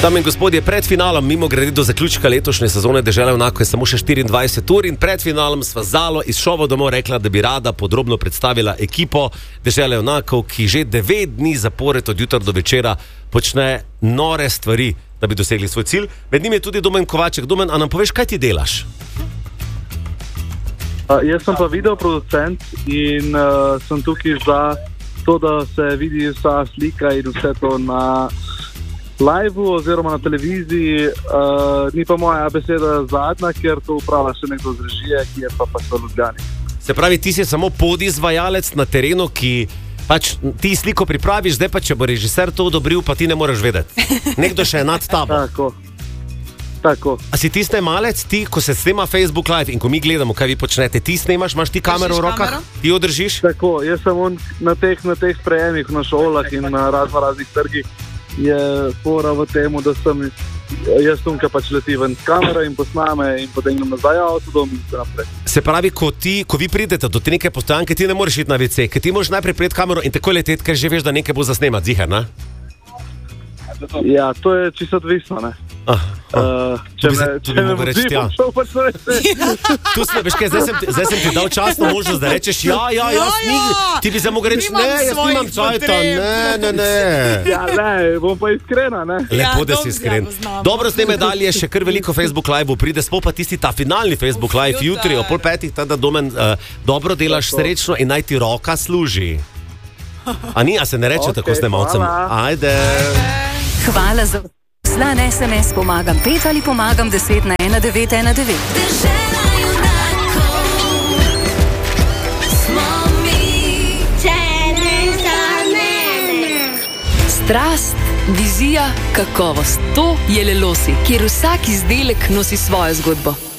Dame in gospodje, pred finalom, mimo grede do zaključka letošnje sezone Dežela junakov je samo še 24 ur in pred finalom sva Zalo iz šova domov rekla, da bi rada podrobno predstavila ekipo Dežela junakov, ki že 9 dni zapored od jutra do večera počne nore stvari, da bi dosegli svoj cilj. Med njim je tudi Domen Kovaček. Domen, a nam poveš, kaj ti delaš? Jaz sem pa videoproducent in sem tukaj za to, da se vidi vsa slika in vse to na live-u oziroma na televiziji. Ni pa moja beseda zadnja, ker to upravlja še nekdo z režije, ki je pa v Ljubljani. Se pravi, ti si samo podizvajalec na terenu, ki pač ti sliko pripraviš, zdaj pa če bo režiser to odobril, pa ti ne moreš vedeti. Nekdo še je nad tabo. Tako. A si ti snemalec, ti, ko se snema Facebook Live in ko mi gledamo, kaj vi počnete, ti snemaš, imaš ti kamero v rokah, ti jo držiš? Tako, jaz sem na teh sprejemih na šolah in na raznih trgih je fora v temu, da sem jaz tunka pač leti ven s kamero in posname in potem grem nazaj avtodom in se naprej. Se pravi, ko vi pridete do te neke postojanke, ti ne moreš iti na WC, ker ti moraš najprej prijeti kamero in takoj leteti, ker že veš, da nekaj bo zasnemat, ziher, ne? Ja, to je čisto odvisno, ne? Če me bo ti šel pač na WC. Tu si, veš kaj, zdaj sem ti dal časno možnost, da rečeš ti bi zdaj mogel reči, ne, jaz nimam cajta, ne. Ja, ne, bom pa iskrena, ne. Lepo, da si iskren. Dobro, z teme dalje še kar veliko Facebook Live-u pride, sploh pa tisti ta finalni Facebook Live jutri o 4:30, tada Domen, dobro delaš, srečno in naj ti roka služi. A se ne reče tako snemalcem? Ajde. Hvala za slan SMS, pomagam 5 ali pomagam 10 na 1919. Dežela junakov smo mi, če ne za mene. Strast, vizija, kakovost. To je Lelosi, kjer vsak izdelek nosi svojo zgodbo.